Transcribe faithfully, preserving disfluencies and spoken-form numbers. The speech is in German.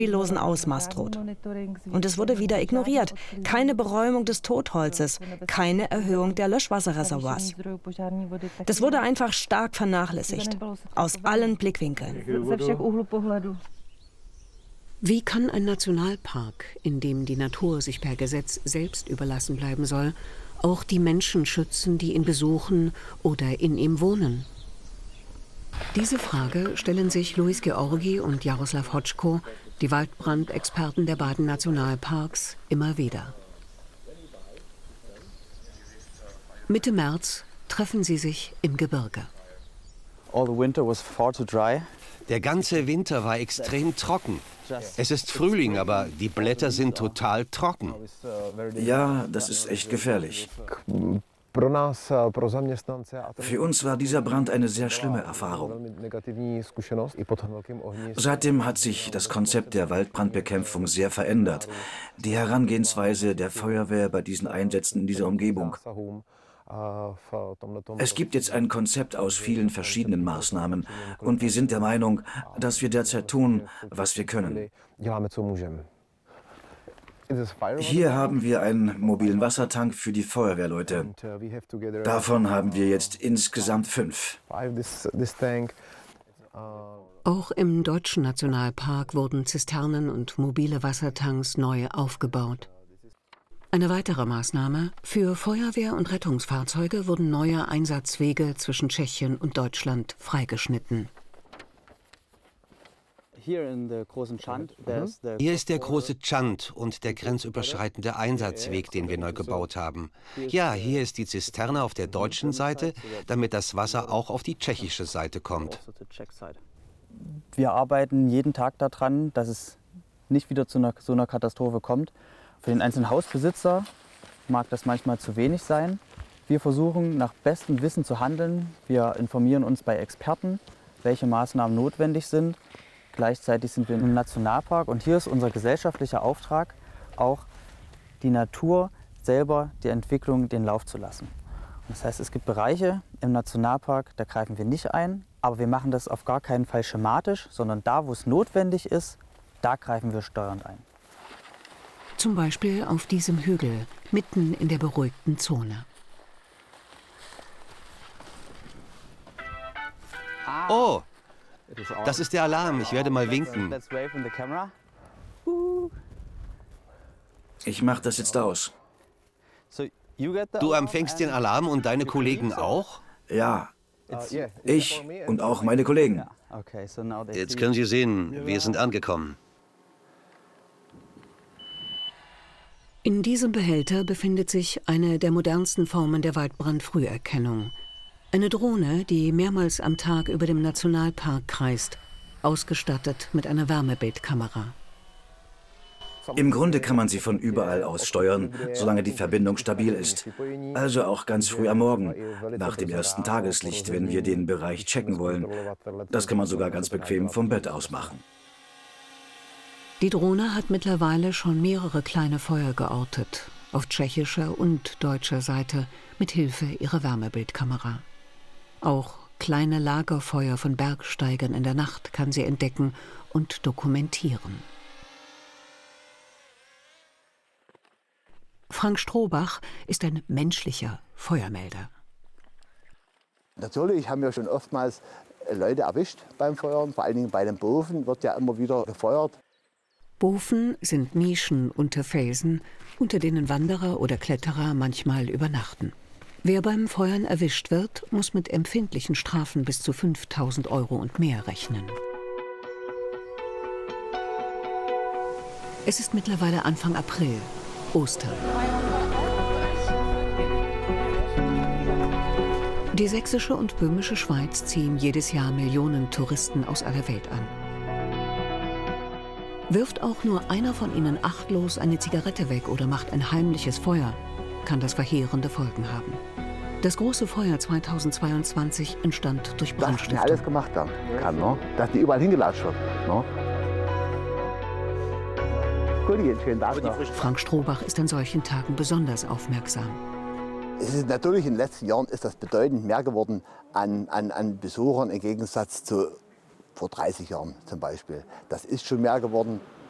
losen Ausmaß droht. Und es wurde wieder ignoriert. Keine Beräumung des Totholzes, keine Erhöhung der Löschwasserreservoirs. Das wurde einfach stark vernachlässigt, aus allen Blickwinkeln. Wie kann ein Nationalpark, in dem die Natur sich per Gesetz selbst überlassen bleiben soll, auch die Menschen schützen, die ihn besuchen oder in ihm wohnen? Diese Frage stellen sich Luis Georgi und Jaroslav Hotschko, die Waldbrandexperten der beiden Nationalparks, immer wieder. Mitte März treffen sie sich im Gebirge. Der ganze Winter war extrem trocken. Es ist Frühling, aber die Blätter sind total trocken. Ja, das ist echt gefährlich. Für uns war dieser Brand eine sehr schlimme Erfahrung. Seitdem hat sich das Konzept der Waldbrandbekämpfung sehr verändert. Die Herangehensweise der Feuerwehr bei diesen Einsätzen in dieser Umgebung. Es gibt jetzt ein Konzept aus vielen verschiedenen Maßnahmen und wir sind der Meinung, dass wir derzeit tun, was wir können. Hier haben wir einen mobilen Wassertank für die Feuerwehrleute. Davon haben wir jetzt insgesamt fünf. Auch im Deutschen Nationalpark wurden Zisternen und mobile Wassertanks neu aufgebaut. Eine weitere Maßnahme: Für Feuerwehr- und Rettungsfahrzeuge wurden neue Einsatzwege zwischen Tschechien und Deutschland freigeschnitten. Hier ist der große Chand und der grenzüberschreitende Einsatzweg, den wir neu gebaut haben. Ja, hier ist die Zisterne auf der deutschen Seite, damit das Wasser auch auf die tschechische Seite kommt. Wir arbeiten jeden Tag daran, dass es nicht wieder zu einer, so einer Katastrophe kommt. Für den einzelnen Hausbesitzer mag das manchmal zu wenig sein. Wir versuchen nach bestem Wissen zu handeln. Wir informieren uns bei Experten, welche Maßnahmen notwendig sind. Gleichzeitig sind wir im Nationalpark und hier ist unser gesellschaftlicher Auftrag, auch die Natur selber die Entwicklung den Lauf zu lassen. Das heißt, es gibt Bereiche im Nationalpark, da greifen wir nicht ein, aber wir machen das auf gar keinen Fall schematisch, sondern da, wo es notwendig ist, da greifen wir steuernd ein. Zum Beispiel auf diesem Hügel, mitten in der beruhigten Zone. Oh, das ist der Alarm. Ich werde mal winken. Ich mache das jetzt aus. Du empfängst den Alarm und deine Kollegen auch? Ja, ich und auch meine Kollegen. Jetzt können Sie sehen, wir sind angekommen. In diesem Behälter befindet sich eine der modernsten Formen der Waldbrandfrüherkennung. Eine Drohne, die mehrmals am Tag über dem Nationalpark kreist, ausgestattet mit einer Wärmebildkamera. Im Grunde kann man sie von überall aus steuern, solange die Verbindung stabil ist. Also auch ganz früh am Morgen, nach dem ersten Tageslicht, wenn wir den Bereich checken wollen. Das kann man sogar ganz bequem vom Bett aus machen. Die Drohne hat mittlerweile schon mehrere kleine Feuer geortet, auf tschechischer und deutscher Seite, mit Hilfe ihrer Wärmebildkamera. Auch kleine Lagerfeuer von Bergsteigern in der Nacht kann sie entdecken und dokumentieren. Frank Strohbach ist ein menschlicher Feuermelder. Natürlich haben wir schon oftmals Leute erwischt beim Feuern, vor allen Dingen bei den Boven wird ja immer wieder gefeuert. Boven sind Nischen unter Felsen, unter denen Wanderer oder Kletterer manchmal übernachten. Wer beim Feuern erwischt wird, muss mit empfindlichen Strafen bis zu fünftausend Euro und mehr rechnen. Es ist mittlerweile Anfang April, Ostern. Die sächsische und böhmische Schweiz ziehen jedes Jahr Millionen Touristen aus aller Welt an. Wirft auch nur einer von ihnen achtlos eine Zigarette weg oder macht ein heimliches Feuer, kann das verheerende Folgen haben. Das große Feuer zweitausendzweiundzwanzig entstand durch Brandstiftung. Das alles gemacht werden kann, ne? Dass die überall hingelatscht wird. Ne? Gut, schönen Dank noch. Frank Strohbach ist an solchen Tagen besonders aufmerksam. Es ist natürlich in den letzten Jahren ist das bedeutend mehr geworden an, an, an Besuchern im Gegensatz zu vor dreißig Jahren zum Beispiel. Das ist schon mehr geworden.